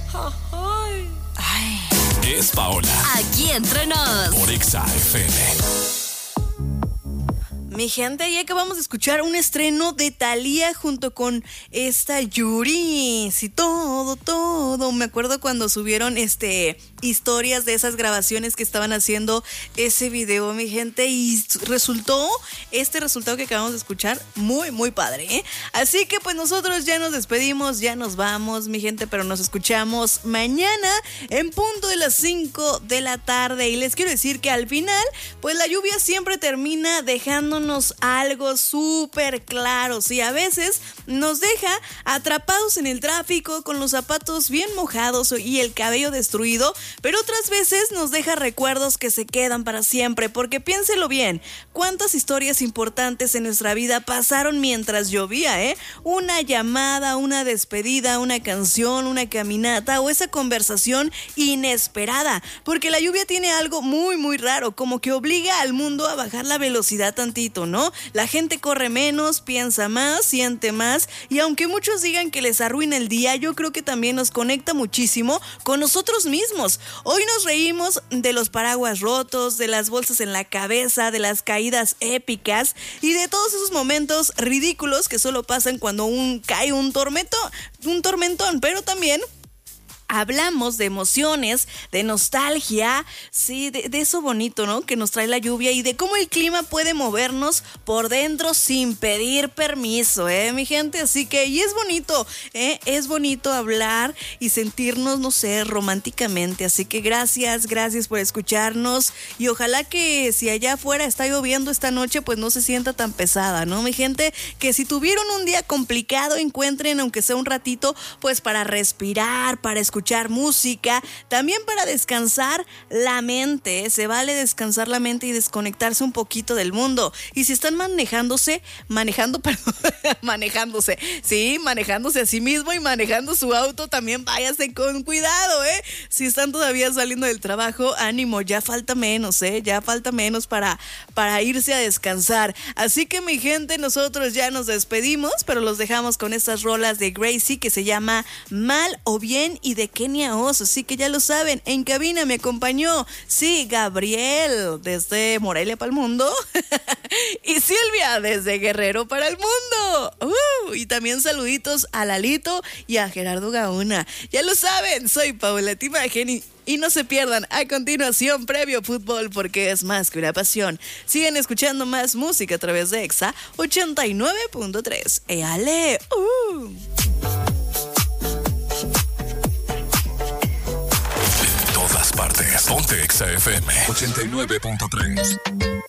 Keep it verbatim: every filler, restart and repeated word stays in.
Ay. Es Paola. Aquí entre nos. Por Exa F M. Mi gente, ya acabamos de escuchar un estreno de Thalía junto con esta Yuri. Sí, todo, todo. Me acuerdo cuando subieron este historias de esas grabaciones que estaban haciendo ese video, mi gente, y resultó este resultado que acabamos de escuchar muy, muy padre, ¿eh? Así que pues nosotros ya nos despedimos, ya nos vamos, mi gente, pero nos escuchamos mañana en punto de las cinco de la tarde. Y les quiero decir que al final, pues la lluvia siempre termina dejándonos algo súper claro, y a veces nos deja atrapados en el tráfico con los zapatos bien mojados y el cabello destruido, pero otras veces nos deja recuerdos que se quedan para siempre, porque piénselo bien, cuántas historias importantes en nuestra vida pasaron mientras llovía, ¿eh? Una llamada, una despedida, una canción, una caminata o esa conversación inesperada, porque la lluvia tiene algo muy muy raro, como que obliga al mundo a bajar la velocidad tantito, ¿no? La gente corre menos, piensa más, siente más, y aunque muchos digan que les arruina el día, yo creo que también nos conecta muchísimo con nosotros mismos. Hoy nos reímos de los paraguas rotos, de las bolsas en la cabeza, de las caídas épicas y de todos esos momentos ridículos que solo pasan cuando un, cae un tormentón, un tormentón, pero también hablamos de emociones, de nostalgia, sí, de, de eso bonito, ¿no? Que nos trae la lluvia y de cómo el clima puede movernos por dentro sin pedir permiso, ¿eh, mi gente? Así que, y es bonito, ¿eh? Es bonito hablar y sentirnos, no sé, románticamente. Así que gracias, gracias por escucharnos y ojalá que si allá afuera está lloviendo esta noche, pues no se sienta tan pesada, ¿no, mi gente? Que si tuvieron un día complicado, encuentren, aunque sea un ratito, pues para respirar, para escuchar escuchar música, también para descansar la mente. Se vale descansar la mente y desconectarse un poquito del mundo. Y si están manejándose, manejando, perdón, manejándose, sí, manejándose a sí mismo y manejando su auto, también váyase con cuidado, ¿eh? Si están todavía saliendo del trabajo, ánimo, ya falta menos, ¿eh? Ya falta menos para, para irse a descansar. Así que, mi gente, nosotros ya nos despedimos, pero los dejamos con estas rolas de Gracie que se llama Mal o Bien y de Kenia Oz, así que ya lo saben, en cabina me acompañó, sí, Gabriel, desde Morelia para el mundo, y Silvia, desde Guerrero para el mundo, uh, y también saluditos a Lalito y a Gerardo Gauna, ya lo saben, soy Paola Timagen y Y no se pierdan a continuación Previo Fútbol, porque es más que una pasión. Siguen escuchando más música a través de Exa ochenta y nueve punto tres. ¡Éale! ¡Uh! En todas partes. Ponte Exa F M ochenta y nueve punto tres.